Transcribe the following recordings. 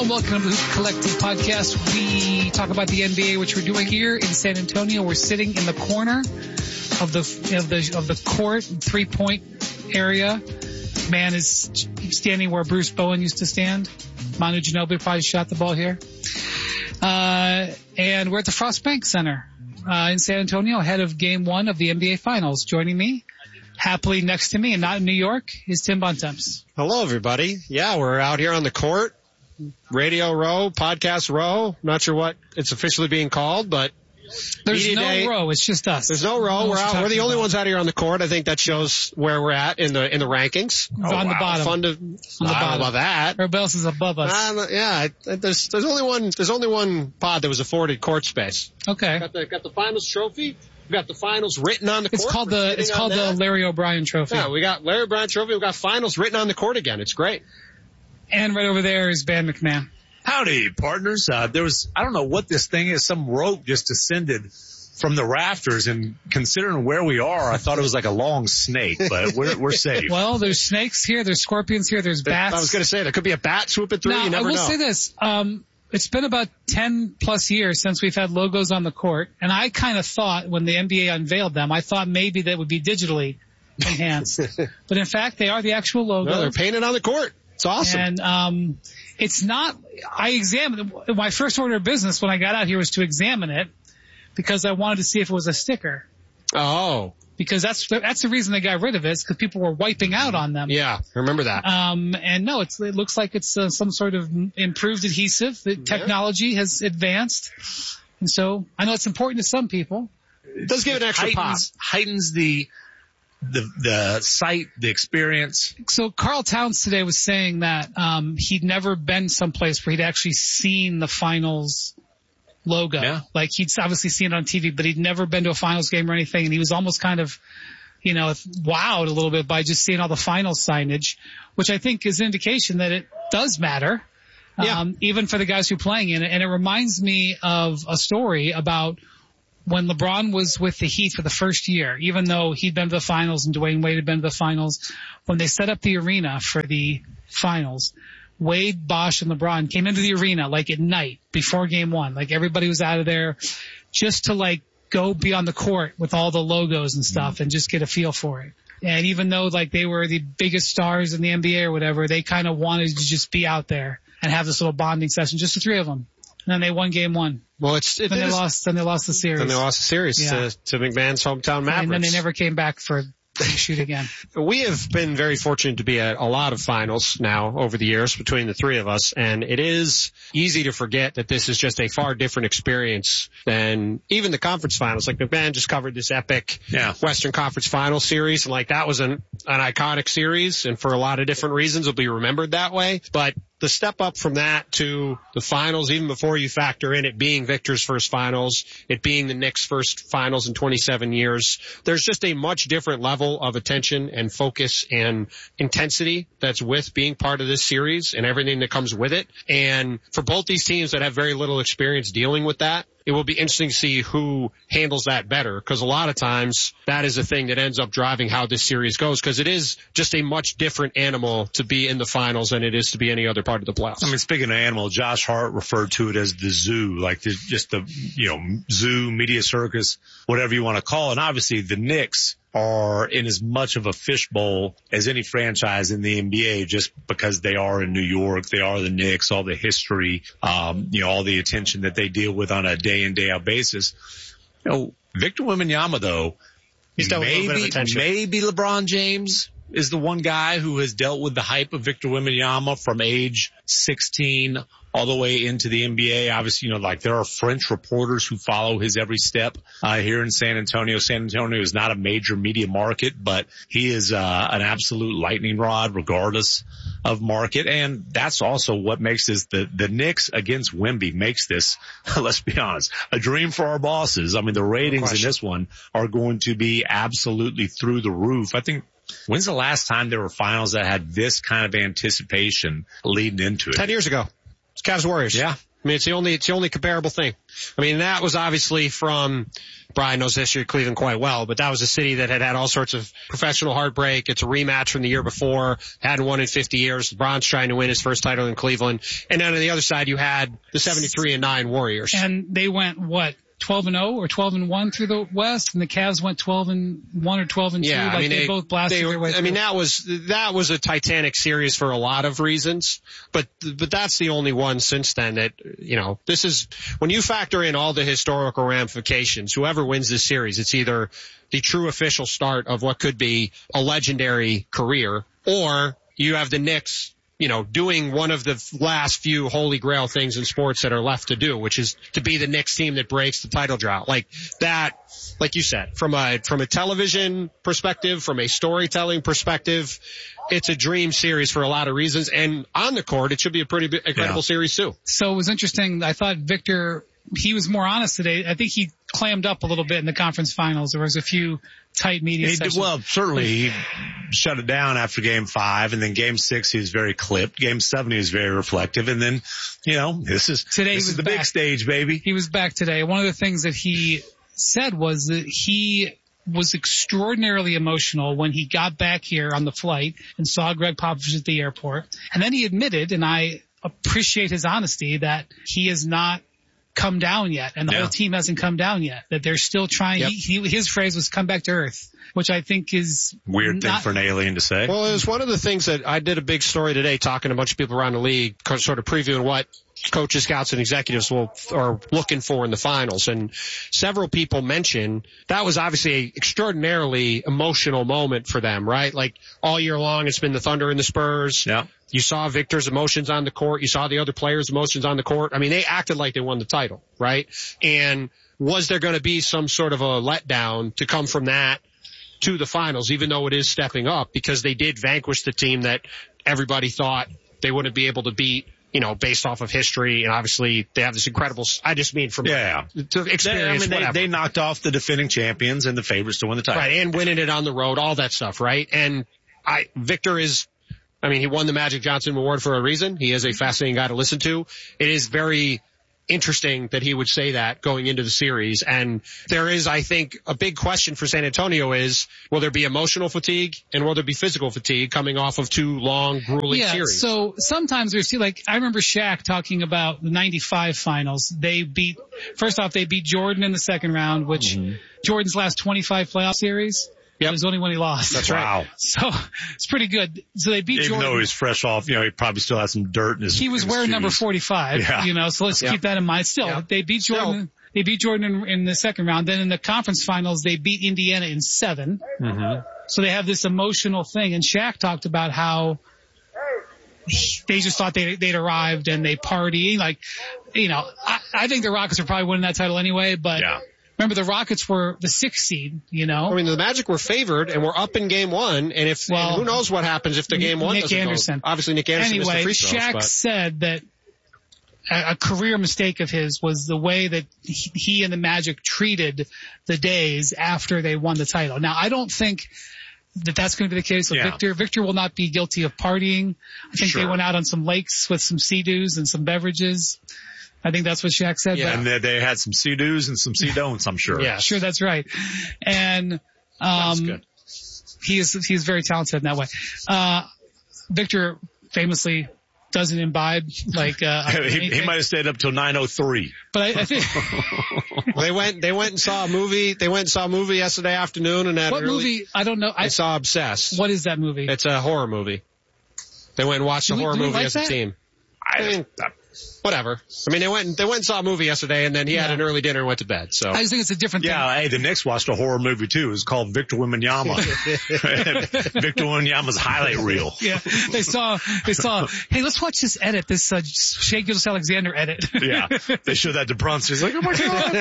and welcome to the Hoop Collective podcast. We talk about the NBA, which we're doing here in San Antonio. We're sitting in the corner of the court, 3-point area. Man is standing where Bruce Bowen used to stand. Manu Ginobili probably shot the ball here. And we're at the Frost Bank Center in San Antonio, ahead of Game 1 of the NBA Finals. Joining me, happily next to me and not in New York, is Tim Bontemps. Hello, everybody. Yeah, we're out here on the court. Radio row, podcast row. Not sure what it's officially being called, but there's no row. It's just us. There's no row. We're the only ones out here on the court. I think that shows where we're at in the rankings. On the bottom. Fun to. I don't know about that. Everybody else is above us. Yeah, there's only one pod that was afforded court space. Okay. Got the finals trophy. We got the finals written on the court. It's called the Larry O'Brien Trophy. Yeah, we got Larry O'Brien Trophy. We got finals written on the court again. It's great. And right over there is Ben McMahon. Howdy, partners. I don't know what this thing is. Some rope just descended from the rafters, and considering where we are, I thought it was like a long snake, but we're safe. Well, there's snakes here, there's scorpions here, there's bats. I was going to say, there could be a bat swooping through. Now, you never know. I will say this. It's been about 10 plus years since we've had logos on the court, and I kind of thought when the NBA unveiled them, I thought maybe that would be digitally enhanced. But in fact, they are the actual logos. No, they're painted on the court. It's awesome. And it's not, I examined, my first order of business when I got out here was to examine it because I wanted to see if it was a sticker. Oh. Because that's the reason they got rid of it, is because people were wiping out on them. Yeah, I remember that. And no, it looks like it's some sort of improved adhesive. The technology has advanced. And so I know it's important to some people. It does give it an extra pop. Heightens the sight, the experience. So Karl Towns today was saying that he'd never been someplace where he'd actually seen the finals logo. Yeah. Like he'd obviously seen it on TV, but he'd never been to a finals game or anything, and he was almost kind of, wowed a little bit by just seeing all the finals signage, which I think is an indication that it does matter. Yeah. Even for the guys who are playing in it. And it reminds me of a story about when LeBron was with the Heat for the first year, even though he'd been to the finals and Dwayne Wade had been to the finals, when they set up the arena for the finals, Wade, Bosh, and LeBron came into the arena like at night before Game 1. Like everybody was out of there just to go be on the court with all the logos and stuff and just get a feel for it. And even though they were the biggest stars in the NBA or whatever, they kind of wanted to just be out there and have this little bonding session, just the three of them. And then they won Game 1. Well, Then they lost the series. Then they lost the series to McMahon's hometown Mavericks. And then they never came back for shoot again. We have been very fortunate to be at a lot of finals now over the years between the three of us, and it is easy to forget that this is just a far different experience than even the conference finals. Like McMahon just covered this epic Western Conference Final series, and that was an iconic series, and for a lot of different reasons will be remembered that way. But the step up from that to the finals, even before you factor in it being Victor's first finals, it being the Knicks' first finals in 27 years, there's just a much different level of attention and focus and intensity that's with being part of this series and everything that comes with it. And for both these teams that have very little experience dealing with that, it will be interesting to see who handles that better, because a lot of times that is the thing that ends up driving how this series goes, because it is just a much different animal to be in the finals than it is to be any other part of the playoffs. I mean, speaking of animal, Josh Hart referred to it as the zoo, just the zoo, media circus, whatever you want to call it. And obviously the Knicks are in as much of a fishbowl as any franchise in the NBA, just because they are in New York. They are the Knicks, all the history, all the attention that they deal with on a day in, day out basis. Victor Wembanyama, though, he's dealt with a little bit of attention. Maybe LeBron James is the one guy who has dealt with the hype of Victor Wembanyama from age 16 all the way into the NBA. Obviously, there are French reporters who follow his every step here in San Antonio. San Antonio is not a major media market, but he is an absolute lightning rod regardless of market. And that's also what makes this the Knicks against Wemby makes this, let's be honest, a dream for our bosses. I mean, the ratings in this one are going to be absolutely through the roof. I think, when's the last time there were finals that had this kind of anticipation leading into it? 10 years ago. It's Cavs Warriors. Yeah. I mean, it's the only comparable thing. I mean, that was obviously from, Brian knows this year Cleveland quite well, but that was a city that had all sorts of professional heartbreak. It's a rematch from the year before, hadn't won in 50 years. LeBron's trying to win his first title in Cleveland. And then on the other side, you had the 73-9 Warriors. And they went, 12-0 or 12-1 through the West, and the Cavs went 12-1 or 12-2. Yeah, like they both blasted their way through. I mean, that was a titanic series for a lot of reasons, but that's the only one since then that, this is, when you factor in all the historical ramifications, whoever wins this series, it's either the true official start of what could be a legendary career, or you have the Knicks, doing one of the last few holy grail things in sports that are left to do, which is to be the Knicks team that breaks the title drought. Like that, like you said, from a television perspective, from a storytelling perspective, it's a dream series for a lot of reasons. And on the court, it should be a pretty incredible series too. So it was interesting. I thought Victor, he was more honest today. I think he clammed up a little bit in the conference finals. There was a few tight media sessions. Well, certainly he shut it down after game 5, and then game 6 he was very clipped. Game 7 he was very reflective, and then, this is the big stage, baby. He was back today. One of the things that he said was that he was extraordinarily emotional when he got back here on the flight and saw Greg Popovich at the airport. And then he admitted, and I appreciate his honesty, that he has not come down yet, and the whole team hasn't come down yet, that they're still trying. Yep. His phrase was come back to earth, which I think is weird thing for an alien to say. Well, it was one of the things that I did a big story today talking to a bunch of people around the league, sort of previewing what coaches, scouts, and executives are looking for in the finals. And several people mentioned that was obviously an extraordinarily emotional moment for them, right? Like all year long, it's been the Thunder and the Spurs. Yeah. You saw Victor's emotions on the court. You saw the other players' emotions on the court. I mean, they acted like they won the title, right? And was there going to be some sort of a letdown to come from that to the finals, even though it is stepping up, because they did vanquish the team that everybody thought they wouldn't be able to beat, based off of history. And obviously they have this incredible, I just mean from to experience. They knocked off the defending champions and the favorites to win the title. Right. And winning it on the road, all that stuff. Right. And Victor is, he won the Magic Johnson Award for a reason. He is a fascinating guy to listen to. It is very interesting that he would say that going into the series. And there is, I think, a big question for San Antonio is, will there be emotional fatigue and will there be physical fatigue coming off of 2 long, grueling series? So sometimes there's, I remember Shaq talking about the 95 finals. They beat Jordan in the second round, which Jordan's last 25 playoff series. Yep. It was only when he lost. That's right. Wow. So it's pretty good. So they beat Jordan. Even though he was fresh off, he probably still had some dirt in his He was wearing number 45, so let's keep that in mind. Still, they beat Jordan. They beat Jordan in the second round. Then in the conference finals, they beat Indiana in 7. Mm-hmm. So they have this emotional thing. And Shaq talked about how they just thought they'd arrived and they party. I think the Rockets are probably winning that title anyway, but remember the Rockets were the 6th seed, the Magic were favored and were up in game 1. And and who knows what happens if the game 1 doesn't go. Obviously Nick Anderson missed the free throws. Shaq said that a career mistake of his was the way that he and the Magic treated the days after they won the title. Now, I don't think that's going to be the case with Victor. Victor will not be guilty of partying. I think they went out on some lakes with some Sea-Doos and some beverages. I think that's what Shaq said. Yeah, and they had some Sea-Doos and some Sea-Don'ts, I'm sure. Yeah, sure, that's right. And that's good. He's very talented in that way. Victor famously doesn't imbibe he might have stayed up till 9:03. But I think they went and saw a movie. They went and saw a movie yesterday afternoon, and what movie? I don't know. I saw Obsessed. What is that movie? It's a horror movie. They went and watched a horror movie as a team. Whatever. They went and saw a movie yesterday, and then he had an early dinner and went to bed. So I just think it's a different thing. Yeah, hey, the Knicks watched a horror movie too. It's called Victor Wembanyama. Victor Wembanyama's highlight reel. Yeah, they saw. Hey, let's watch this edit. This Shai Gilgeous-Alexander edit. Yeah, they showed that to Brunson. He's like, oh my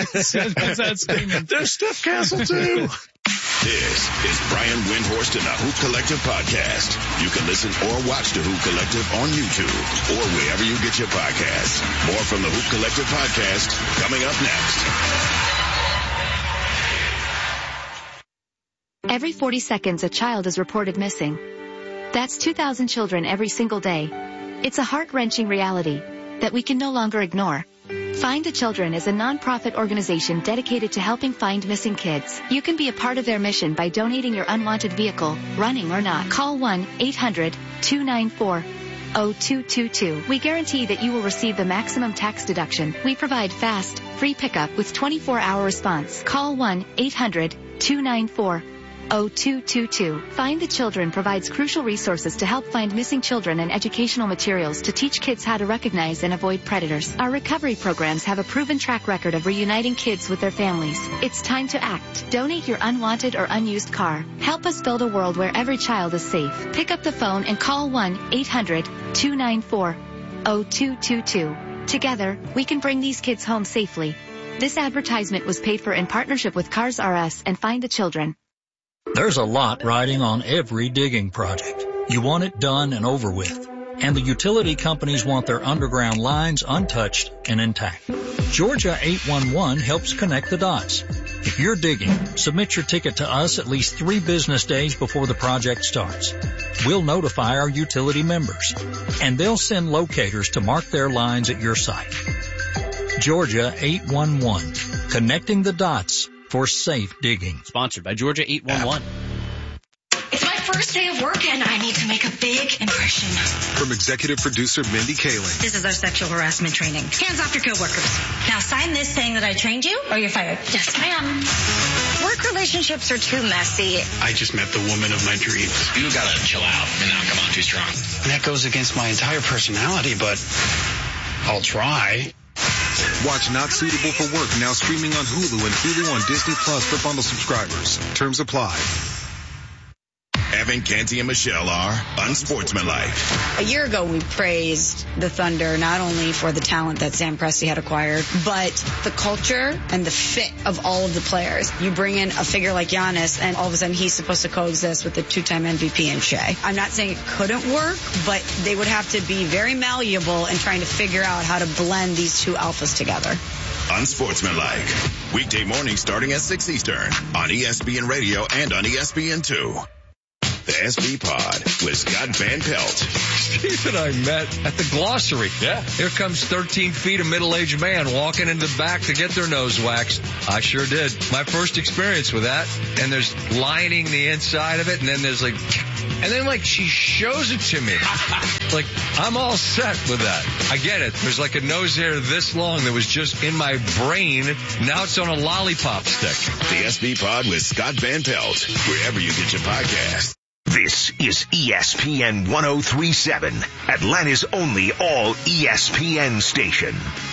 god, there's Steph Castle too. This is Brian Windhorst and the Hoop Collective podcast. You can listen or watch the Hoop Collective on YouTube or wherever you get your podcasts. More from the Hoop Collective podcast coming up next. Every 40 seconds, a child is reported missing. That's 2,000 children every single day. It's a heart-wrenching reality that we can no longer ignore. Find the Children is a nonprofit organization dedicated to helping find missing kids. You can be a part of their mission by donating your unwanted vehicle, running or not. Call 1-800-294-0222. We guarantee that you will receive the maximum tax deduction. We provide fast, free pickup with 24-hour response. Call 1-800-294-0222. Find the Children provides crucial resources to help find missing children and educational materials to teach kids how to recognize and avoid predators. Our recovery programs have a proven track record of reuniting kids with their families. It's time to act. Donate your unwanted or unused car. Help us build a world where every child is safe. Pick up the phone and call 1-800-294-0222. Together, we can bring these kids home safely. This advertisement was paid for in partnership with Cars R Us and Find the Children. There's a lot riding on every digging project. You want it done and over with. And the utility companies want their underground lines untouched and intact. Georgia 811 helps connect the dots. If you're digging, submit your ticket to us at least 3 business days before the project starts. We'll notify our utility members, and they'll send locators to mark their lines at your site. Georgia 811, connecting the dots for safe digging. Sponsored by Georgia 811. It's my first day of work and I need to make a big impression. From executive producer Mindy Kaling. This is our sexual harassment training. Hands off your coworkers. Now sign this saying that I trained you or you're fired. Yes, ma'am. Work relationships are too messy. I just met the woman of my dreams. You gotta chill out and not come on too strong. That goes against my entire personality, but I'll try. Watch Not Suitable for Work now streaming on Hulu and Hulu on Disney Plus for bundle subscribers. Terms apply. Evan, Canty, and Michelle are unsportsmanlike. A year ago, we praised the Thunder not only for the talent that Sam Presti had acquired, but the culture and the fit of all of the players. You bring in a figure like Giannis, and all of a sudden he's supposed to coexist with the 2-time MVP in Shea. I'm not saying it couldn't work, but they would have to be very malleable in trying to figure out how to blend these two alphas together. Unsportsmanlike. Weekday mornings starting at 6 Eastern on ESPN Radio and on ESPN2. The SB Pod with Scott Van Pelt. Steve and I met at the Glossary. Yeah. Here comes 13 feet of middle-aged man walking into the back to get their nose waxed. I sure did. My first experience with that. And there's lining the inside of it, and then there's she shows it to me. Like, I'm all set with that. I get it. There's like a nose hair this long that was just in my brain. Now it's on a lollipop stick. The SB Pod with Scott Van Pelt, wherever you get your podcast. This is ESPN 103.7, Atlanta's only all ESPN station.